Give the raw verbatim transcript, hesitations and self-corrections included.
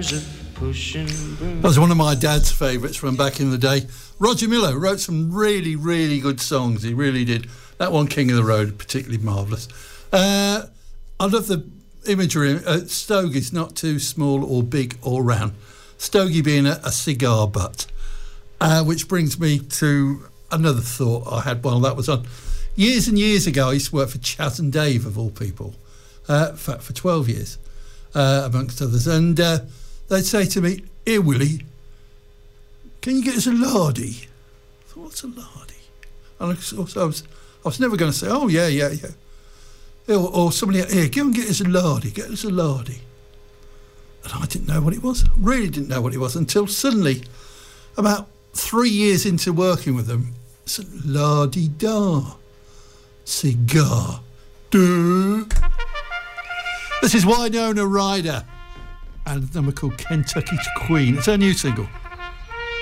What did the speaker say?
cars are pushing. Boom. That was one of my dad's favourites from back in the day. Roger Miller wrote some really, really good songs. He really did. That one, King of the Road, particularly marvellous. Uh, I love the imagery. Uh, Stogie's not too small or big or round. Stogie being a, a cigar butt. Uh, which brings me to another thought I had while that was on. Years and years ago, I used to work for Chas and Dave, of all people. Uh, in fact, for twelve years, uh, amongst others. And uh, they'd say to me, "Here, Willie, can you get us a lardy?" I thought, what's a lardy? And I, so I, was, I was never going to say, oh, yeah, yeah, yeah. Or, or somebody, here, go and get us a lardy, get us a lardy. And I didn't know what it was. I really didn't know what it was until suddenly, about three years into working with them, it's a la-di-da cigar. Duh. This is Winona Ryder and a number called Kentucky Queen. It's her new single.